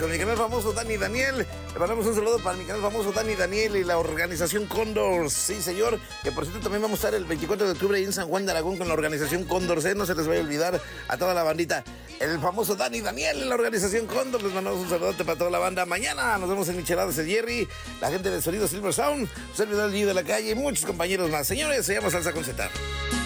con mi canal famoso Dani Daniel. Le mandamos un saludo para mi canal famoso Dani Daniel y la organización Cóndor. Sí, señor. Que por cierto también vamos a estar el 24 de octubre ahí en San Juan de Aragón con la organización Cóndor. No se les vaya a olvidar a toda la bandita. El famoso Dani Daniel en la organización Cóndor. Les mandamos un saludote para toda la banda. Mañana nos vemos en Micheladas de Jerry, la gente de Sonido Silver Sound, servidor del Lío de la Calle y muchos compañeros más. Señores, se llama Salsa con Z.